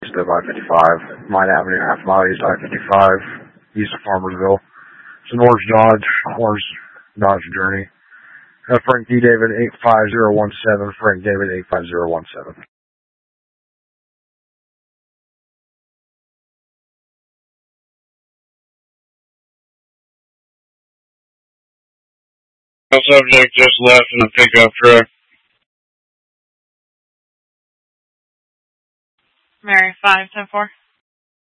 east of I-55, Mine Avenue, half mile east of I-55, east of Farmersville. It's an orange Dodge Journey. Frank D. David 85017, Frank David 85017. Subject just left in a pickup truck. Mary 510-4.